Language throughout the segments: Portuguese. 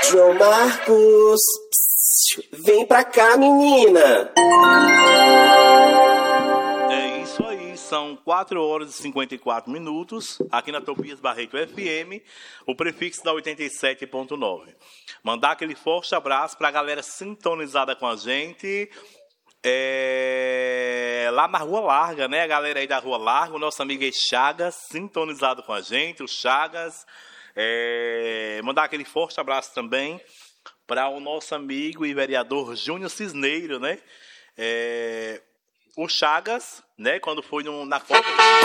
João Marcos, vem pra cá, menina. É isso aí, são 4 horas e 54 minutos, aqui na Tobias Barreto FM, o prefixo da 87.9. Mandar aquele forte abraço pra galera sintonizada com a gente, lá na Rua Larga, né? A galera aí da Rua Larga, o nosso amigo Chagas, sintonizado com a gente, o Chagas. Mandar aquele forte abraço também para o nosso amigo e vereador Júnior Cisneiro, né? O Chagas, né? Quando foi na Copa.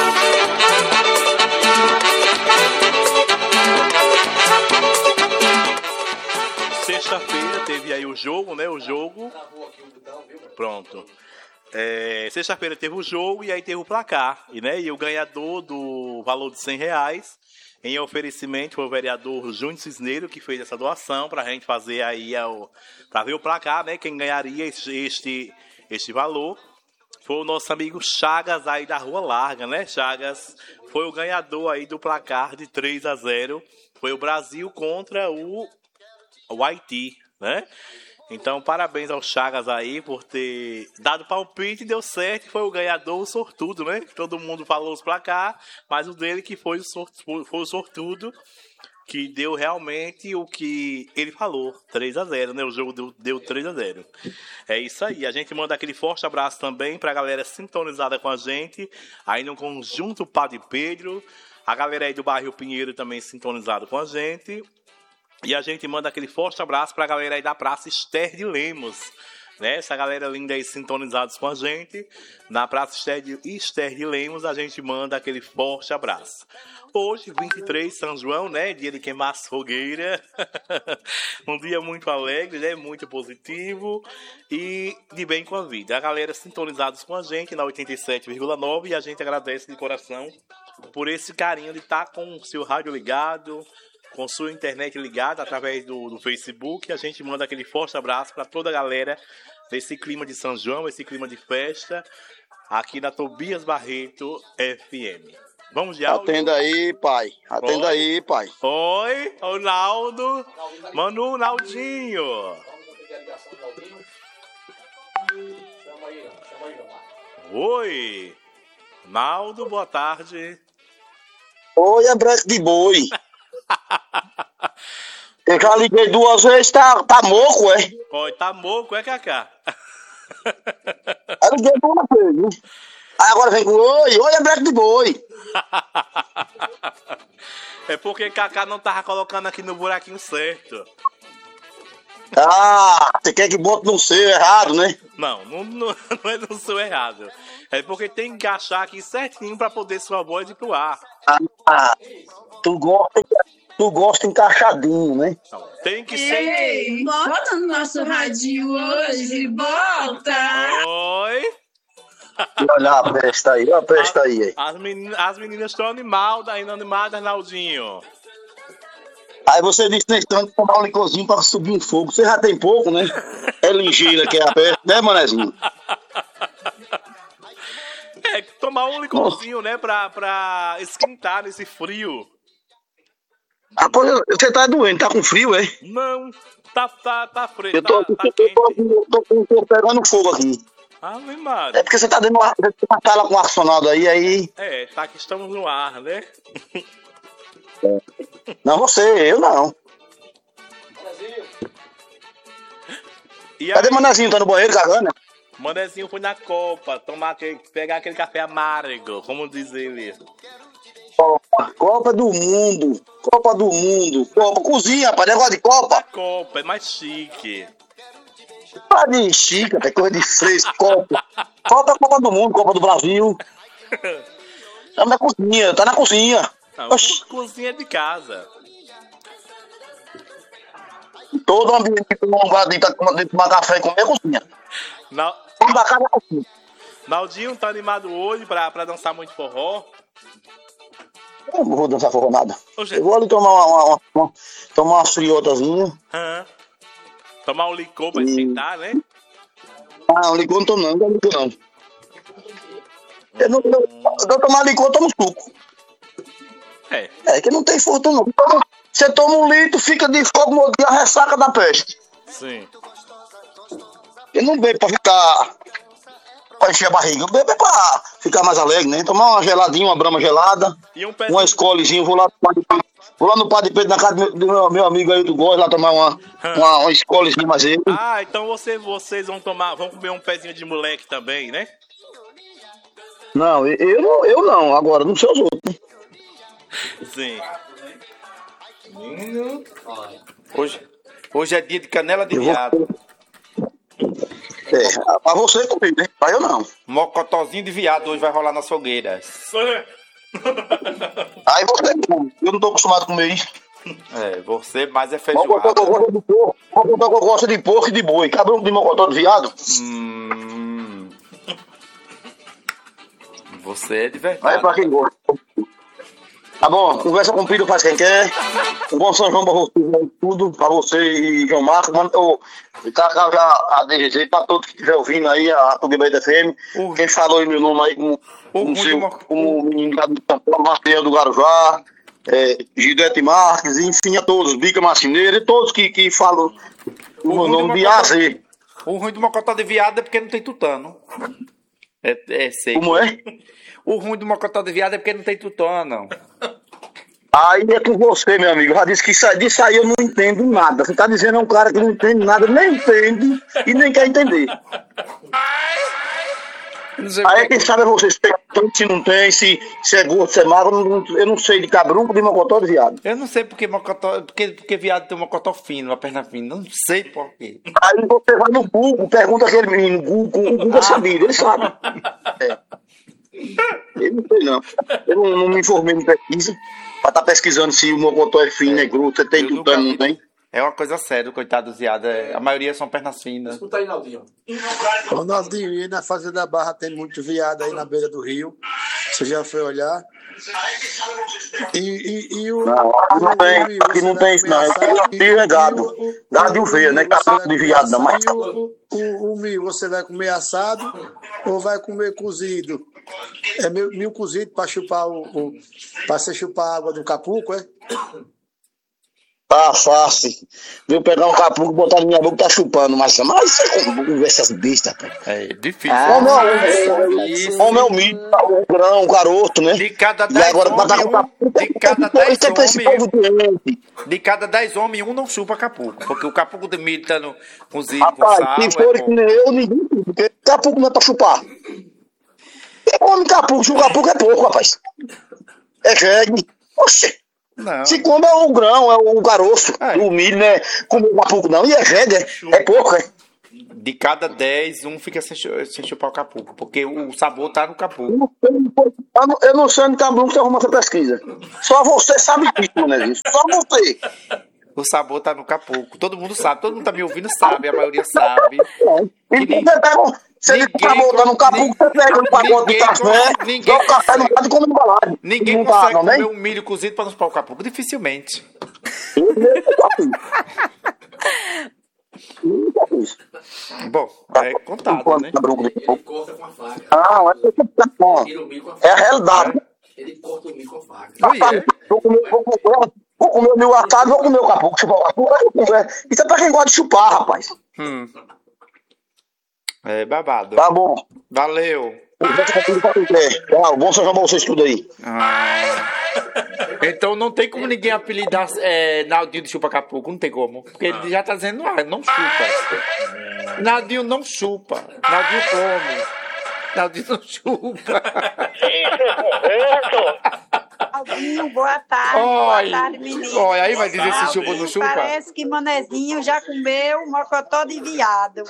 Sexta-feira teve aí o jogo, né? Pronto. Sexta-feira teve o jogo e aí teve o placar. E o ganhador do valor de R$100, em oferecimento, foi o vereador Júnior Cisneiro, que fez essa doação para a gente fazer aí, para ver o placar, né? Quem ganharia este valor foi o nosso amigo Chagas aí da Rua Larga, né? Chagas foi o ganhador aí do placar de 3-0. Foi o Brasil contra o Haiti, né? Então, parabéns ao Chagas aí por ter dado palpite e deu certo. Foi o ganhador, o sortudo, né? Todo mundo falou os placar, mas o dele que foi o sortudo, que deu realmente o que ele falou, 3-0, né? O jogo deu 3-0. É isso aí. A gente manda aquele forte abraço também pra galera sintonizada com a gente, aí no Conjunto Padre Pedro, a galera aí do bairro Pinheiro também sintonizado com a gente. E a gente manda aquele forte abraço pra galera aí da Praça Esther de Lemos, né? Essa galera linda aí sintonizados com a gente. Na Praça Esther de Lemos, a gente manda aquele forte abraço. Hoje, 23, São João, né? Dia de queimar as fogueiras. Um dia muito alegre, né? Muito positivo e de bem com a vida. A galera sintonizados com a gente na 87,9 e a gente agradece de coração por esse carinho de estar com o seu rádio ligado, com sua internet ligada através do Facebook. A gente manda aquele forte abraço para toda a galera desse clima de São João, esse clima de festa, aqui na Tobias Barreto FM. Vamos de áudio? Atenda aí, pai. Atenda aí, pai. Oi, o Naldo. Manu, o Naldinho. Oi. Naldo, boa tarde. Oi, é breque de boi. Eu já liguei 2 vezes, tá moco, é? Oi, tá moco, Cacá? Eu liguei 2 vezes, viu? Aí agora vem com oi, é breque de boi. É porque Cacá não tava colocando aqui no buraquinho certo. Ah, você quer que bote no seu errado, né? Não é no seu errado. É porque tem que encaixar aqui certinho pra poder sua voz ir pro ar. Ah, tu gosta encaixadinho, né? Não, tem que ser. Ei, bota no nosso rádio hoje, bota! Oi! Olha a pesta aí, olha a pesta aí. As meninas estão animadas, Naldinho. Aí você disse que tem que tomar um licorzinho pra subir um fogo. Você já tem pouco, né? É ligeira que é a peste, né, manezinho? Tomar um licorzinho, né, pra esquentar nesse frio. Ah, pô, você tá doente, tá com frio, é? Não, tá fresco, Eu tô pegando fogo aqui. Ah, meu irmão. É porque você tá dando uma tela com ar-condicionado aí... Tá que estamos no ar, né? Não, eu não. Cadê Manezinho? Tá no banheiro cagando? Manezinho foi na Copa, pegar aquele café amargo, como diz ele. Copa do Mundo. Copa, cozinha, rapaz, negócio de Copa. Copa, é mais chique. Tá de chique, é coisa de fresco, Copa. Copa do Mundo, Copa do Brasil. Tá na cozinha. Não, cozinha de casa. Todo ambiente que um vadinho tá de tomar café e comer é cozinha. Todo da casa é cozinha. Naldinho tá animado hoje pra dançar muito forró? Eu não vou dançar forró nada. Eu vou ali tomar uma friotazinha. Tomar um licor pra esquentar, né? Ah, um licor não tomo não, não. Eu tomar licor, eu tomo suco. É que não tem fortuna não. Você toma um litro, fica de fogo no dia, ressaca da peste. Sim. Eu não bebo pra encher a barriga. Eu bebo pra ficar mais alegre, né? Tomar uma geladinha, uma brama gelada, E um pezinho... uma escolezinha, vou lá no Padre Pedro, na casa do meu amigo aí do Góis, lá tomar uma escolezinha mais ele. Ah, então vocês vão comer um pezinho de moleque também, né? Não, eu não, agora, não sei os outros. Sim. Hoje é dia de canela de viado. Pra você comigo, né? Pra eu não. Mocotozinho de viado hoje vai rolar nas fogueiras. Aí você come. Eu não tô acostumado a comer isso. Você mais é Mocotó feijoada. gosta de porco. Mocotó gosta de porco e de boi. Cabrão de mocotó de viado. Você é de Aí verdade. pra quem gosta. Tá bom, conversa com o Piro, faz quem quer. Um bom São João pra você, tudo, pra você e João Marcos. Já a DGZ, pra todos que estiver ouvindo aí, a Tubibaída FM. Quem falou aí meu nome aí, como o menino lá do São Paulo, Marcelo do Guarujá, Gildete Marques, enfim, a todos, Bica Marcineiro, e todos que falam o meu nome de A a Z. O ruim do mocotó de viado é porque não tem tutano. É seco. Como é? O ruim do mocotó de viado é porque não tem tutano. Aí é com você, meu amigo. Eu já disse que disso aí eu não entendo nada. Você tá dizendo é um cara que não entende nada, nem entende e nem quer entender. Aí quem sabe é você, se não tem, se é gordo, se é magro, eu não sei de cabrunco, de mocotó, de viado. Eu não sei porque mocotó, porque viado tem um mocotó fino, uma perna fina. Não sei por quê. Aí você vai no Google, pergunta aquele menino, o Google é sabido, ele sabe. Eu não sei não. Eu não me informei em pesquisa pra estar pesquisando se o mocotó é fino, é grosso, se tem tutano, não tem. É uma coisa séria, coitado dos viados. A maioria são pernas finas. Escuta aí, Naldinho. Ô, Naldinho, e na Fazenda da Barra tem muito viado aí na beira do rio. Você já foi olhar? E o... Aqui não tem isso, não. Rio é gado. Gado de ovelha, não é capaz de viado, não. Mas... O milho, você vai comer assado ou vai comer cozido? É milho cozido para chupar para você chupar a água do capuco, é? Tá fácil. Veio pegar um capuco, botar na minha boca e tá chupando. Mas isso é conversas bestas, cara. É difícil. O meu milho, o grão, o garoto, né? De cada E 10 agora botar com homens, capuco. de cada 10 Isso é pra esse povo doente. de cada 10 homens, um não chupa capuco. Porque o capuco de milho tá no cozido com Rapaz, sal. se for que nem eu, ninguém. Porque capuco não é pra chupar. Quem come capuco, chupa capuco é pouco, rapaz. É jegue. Oxê. Não. Se come é o grão, é o garoto, o milho, né? Comer o capuco não, e é jegue, é pouco, é. De cada 10, um fica sem chupar o capuco. Porque o sabor tá no capuco. Eu não sei onde cabrão que você arruma essa pesquisa. Só você sabe disso, né, gente? Só você. O sabor tá no capuco. Todo mundo sabe. Todo mundo tá me ouvindo sabe. A maioria sabe. Você tá botando um capuco, você pega um pacote de café, joga o café no prato e come embalagem. Ninguém não consegue tá, comer né? um milho cozido pra não chupar o capuco. Dificilmente. Bom, é contado, né? Ele corta com a faca. Não, Tira o milho com a é faca. a realidade. Ele corta o milho com a faca. Vou comer o meu assado, vou comer o capuco. Chupar o capuco, isso é pra quem gosta de chupar, rapaz. É babado. Tá bom. Valeu. Tchau, bom São João pra vocês tudo aí. Então não tem como ninguém apelidar Naldinho de chupa capuco. Não tem como. Porque ele já tá dizendo, não chupa. Naldinho não chupa. Naldinho come. Naldinho não chupa. Naldinho, boa tarde. Boa tarde, menino. Olha, aí vai dizer se chupa ou não chupa? Parece que Manezinho já comeu mocotó de viado.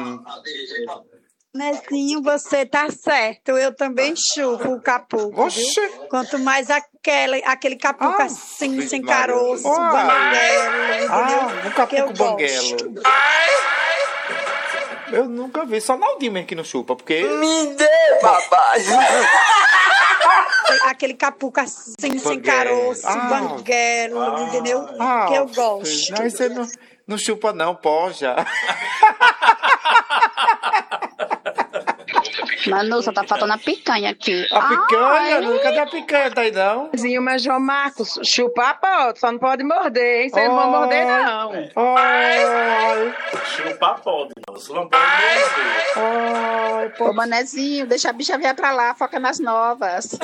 Manezinho, você tá certo. Eu também chupo o capuco. Oxe. Quanto mais aquele capuco assim, sem caroço, banguelo, entendeu? Um capuco Que eu banguelo. Eu nunca vi, só Naldinho mesmo que não chupa, porque... Me dê, papai. Aquele capuco assim, sem caroço, banguelo, entendeu? Que eu gosto. Não, você não chupa não, poja. Manu, só tá faltando a picanha aqui. A picanha? Cadê a picanha? Tá aí não? Mas João Marcos, chupar pode, só não pode morder, hein? Vocês não vão morder, não. Chupar pode, você não pode morder. Ô, Manezinho, deixa a bicha vir pra lá, foca nas novas.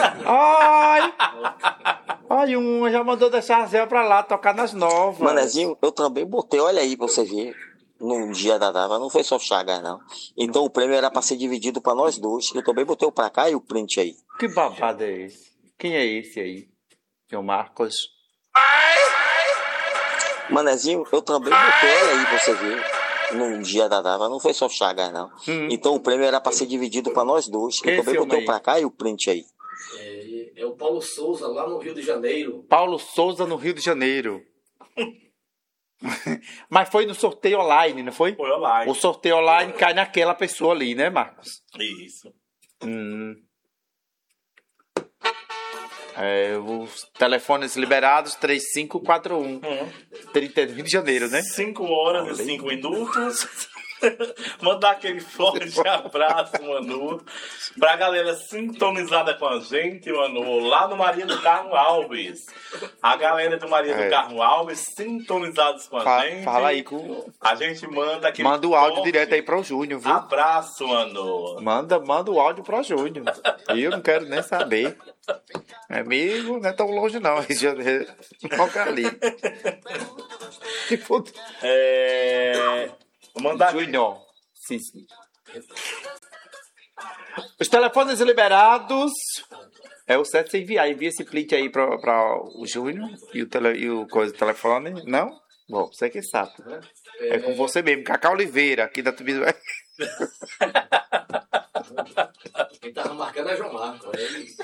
Olha, uma já mandou deixar a Zé pra lá, tocar nas novas. Manezinho, eu também botei, olha aí pra você ver. No dia da data, não foi só Chagas, não. Então o prêmio era pra ser dividido pra nós dois. Eu também botei o pra cá e o print aí. Que babado é esse? Quem é esse aí? João Marcos. Manezinho, eu também botei, olha aí pra você ver. No dia da data, não foi só Chagas, não. Então o prêmio era pra ser dividido pra nós dois. Eu também botei o pra cá e o print aí. É o Paulo Souza, lá no Rio de Janeiro. Paulo Souza, no Rio de Janeiro. Mas foi no sorteio online, não foi? Foi online. O sorteio online cai naquela pessoa ali, né, Marcos? Isso. Os telefones liberados, 3541. 30 Rio de Janeiro, né? 5 horas e 5 minutos. Mandar aquele forte abraço, Manu, pra galera sintonizada com a gente, Manu, lá no Maria do Carmo Alves. A galera do Maria do Carmo Alves sintonizados com a gente. Fala aí com... A gente manda aquele Manda o áudio direto aí pro Júnior, viu? Abraço, Manu. Manda o áudio pro Júnior. Eu não quero nem saber. Amigo, não é tão longe não, Rio de Janeiro. Logo ali. Tipo... Mandar Júnior. Sim. Os telefones liberados. É o certo você enviar. Envia esse print aí para o Júnior e o coisa do telefone. Não? Bom, você que sabe. É com você mesmo. Cacá Oliveira, aqui da TV. Quem tava marcando é João Marcos. É isso.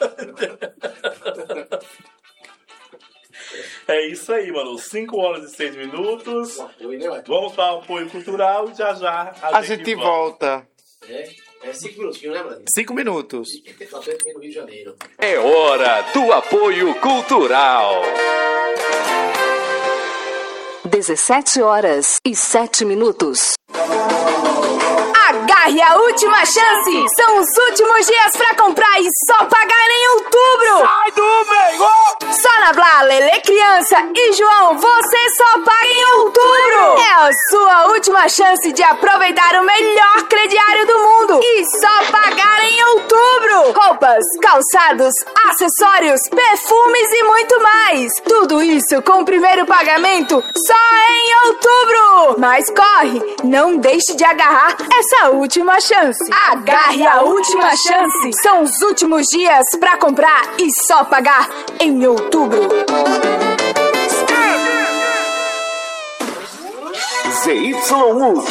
É isso aí, mano. 5 horas e 6 minutos. Vamos para o apoio cultural e já a gente volta. É 5 minutinhos, né, Brasil? 5 minutos. Tá no Rio de Janeiro. É hora do apoio cultural. 17 horas e 7 minutos. Agarre a última chance! São os últimos dias pra comprar e só pagar em outubro! Sai do meio! Só na Blá, Lelê Criança e João, você só paga em outubro! É a sua última chance de aproveitar o melhor crediário do mundo e só pagar em outubro! Roupas, calçados, acessórios, perfumes e muito mais! Tudo isso com o primeiro pagamento só em outubro! Mas corre, não deixe de agarrar essa última chance. Agarre a última chance. São os últimos dias pra comprar e só pagar em outubro. ZYU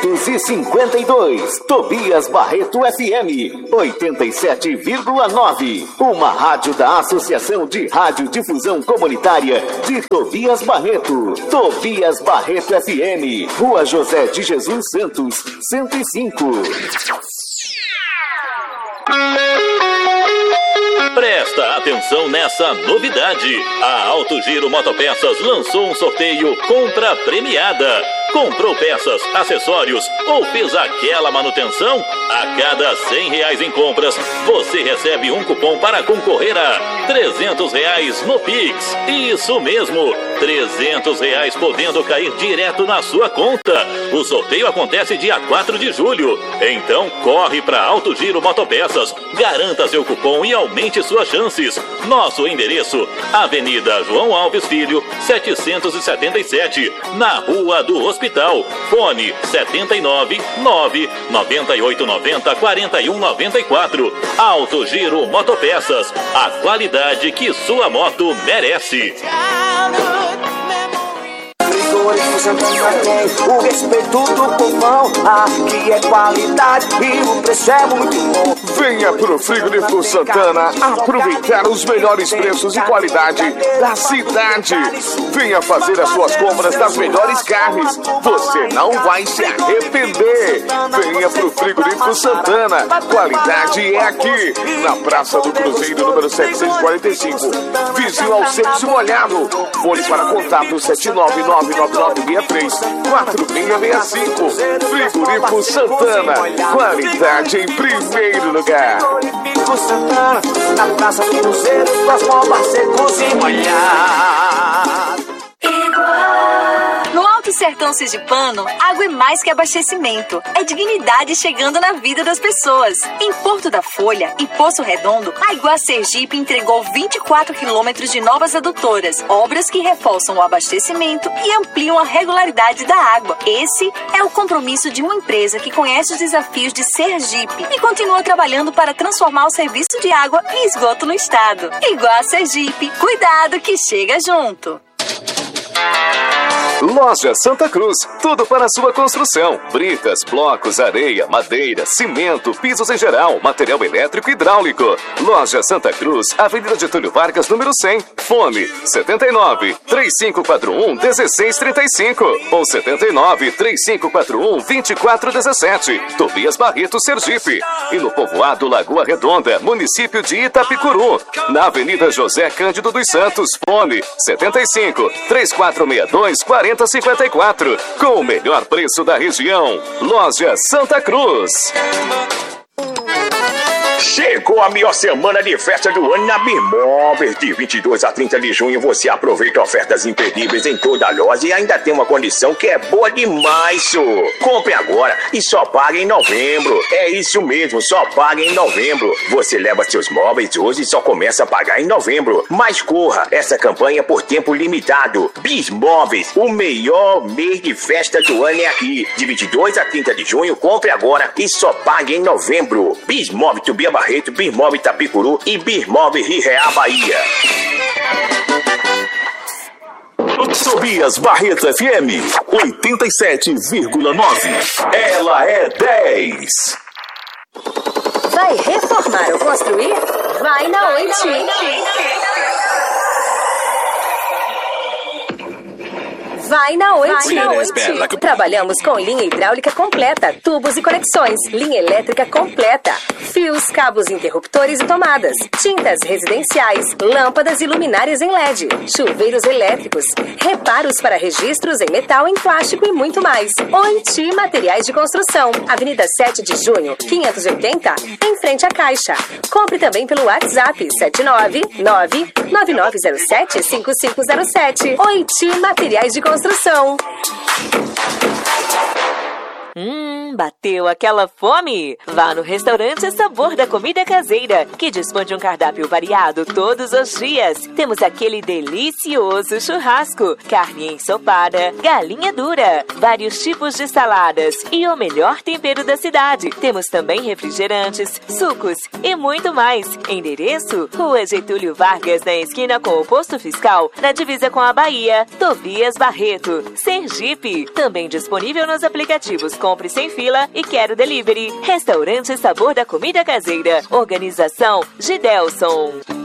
552, Tobias Barreto FM 87,9. Uma rádio da Associação de Radiodifusão Comunitária de Tobias Barreto. Tobias Barreto FM, Rua José de Jesus Santos, 105. Presta atenção nessa novidade. A Alto Giro Motopeças lançou um sorteio Compra Premiada. Comprou peças, acessórios ou fez aquela manutenção? A cada R$100 em compras, você recebe um cupom para concorrer a R$300 no Pix. Isso mesmo, R$300 podendo cair direto na sua conta. O sorteio acontece dia 4 de julho. Então corre para Alto Giro Motopeças, garanta seu cupom e aumente suas chances. Nosso endereço, Avenida João Alves Filho, 777, na Rua do Hospital. Fone 79 9 98 90 41 94. Alto Giro Motopeças, a qualidade que sua moto merece. Frigorífico Santana tem o respeito do povão. Aqui é qualidade e o preço é muito bom. Venha pro Frigorífico Santana aproveitar os melhores preços e qualidade da cidade. Venha fazer as suas compras das melhores carnes. Você não vai se arrepender. Venha pro Frigorífico Santana. Qualidade é aqui, na Praça do Cruzeiro, número 745. Vizinho ao Secos e Molhado. Fone para contato 79999 963-4665. Frigorífico Santana. Qualidade em primeiro lugar. Frigorífico Santana, na Praça do Cruzeiro, próximo ao Bar Secos e Molhado. No Alto Sertão Sergipano, água é mais que abastecimento. É dignidade chegando na vida das pessoas. Em Porto da Folha e Poço Redondo, a Iguá Sergipe entregou 24 quilômetros de novas adutoras, obras que reforçam o abastecimento e ampliam a regularidade da água. Esse é o compromisso de uma empresa que conhece os desafios de Sergipe e continua trabalhando para transformar o serviço de água e esgoto no estado. Iguá Sergipe, cuidado que chega junto. Loja Santa Cruz, tudo para a sua construção. Britas, blocos, areia, madeira, cimento, pisos em geral, material elétrico e hidráulico. Loja Santa Cruz, Avenida Getúlio Vargas, número 100. Fone 79-3541-1635 ou 79-3541-2417. Tobias Barreto, Sergipe. E no povoado Lagoa Redonda, município de Itapicuru. Na Avenida José Cândido dos Santos, fone 75-3462-4054. Com o melhor preço da região. Loja Santa Cruz. Chegou a melhor semana de festa do ano na Birmóveis. De 22 a 30 de junho você aproveita ofertas imperdíveis em toda a loja e ainda tem uma condição que é boa demais, senhor. Compre agora e só paga em novembro. É isso mesmo, só paga em novembro. Você leva seus móveis hoje e só começa a pagar em novembro. Mas corra, essa campanha é por tempo limitado. Birmóveis, o melhor mês de festa do ano é aqui. De 22 a 30 de junho, compre agora e só pague em novembro. Birmóveis, Tobia Barreto, Birmóveis Itapicuru e Birmóveis Rirreá, Bahia. Tobias Barreto FM 87,9. Ela é 10. Vai reformar ou construir? Vai na Oiti. Vai na Oiti. Trabalhamos com linha hidráulica completa, tubos e conexões, linha elétrica completa, fios, cabos, interruptores e tomadas, tintas residenciais, lâmpadas e luminárias em LED, chuveiros elétricos, reparos para registros em metal, em plástico e muito mais. Oiti Materiais de Construção, Avenida 7 de Junho, 580, em frente à Caixa. Compre também pelo WhatsApp 799-9907-5507. Oiti Materiais de Construção. Bateu aquela fome? Vá no restaurante Sabor da Comida Caseira, que dispõe de um cardápio variado todos os dias. Temos aquele delicioso churrasco, carne ensopada, galinha dura, vários tipos de saladas e o melhor tempero da cidade. Temos também refrigerantes, sucos e muito mais. Endereço: Rua Getúlio Vargas, na esquina com o Posto Fiscal, na divisa com a Bahia. Tobias Barreto, Sergipe. Também disponível nos aplicativos Compre Sem Fila e Quero Delivery. Restaurante Sabor da Comida Caseira. Organização Gidelson.